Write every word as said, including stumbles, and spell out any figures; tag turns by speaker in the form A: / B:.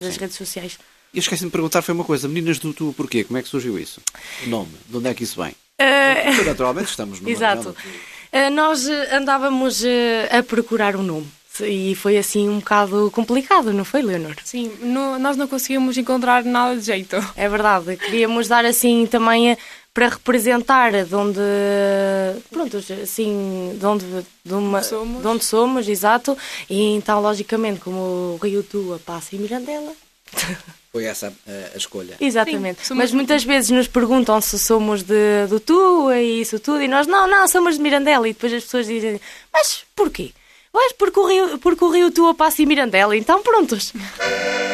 A: nas redes sociais.
B: E eu esqueci-me de perguntar, foi uma coisa, Meninas do Tu, porquê? Como é que surgiu isso? O nome, de onde é que isso vem?
A: Uh...
B: Porque, naturalmente estamos numa
A: Exato. Uh, nós andávamos uh, a procurar um nome. E foi assim um bocado complicado, não foi, Leonor?
C: Sim, no, nós não conseguimos encontrar nada de jeito.
A: É verdade, queríamos dar assim também para representar de onde, pronto, assim, de onde, de uma,
C: somos.
A: De onde somos, exato. E então, logicamente, como o Rio Tua passa em Mirandela...
B: Foi essa a, a escolha.
A: Exatamente.
C: Sim,
A: mas muitas vezes nos perguntam se somos de, do Tua e isso tudo, e nós, não, não, somos de Mirandela. E depois as pessoas dizem, mas porquê? Mas porque o Rio, porque o Rio Tua passa em Mirandela, então prontos.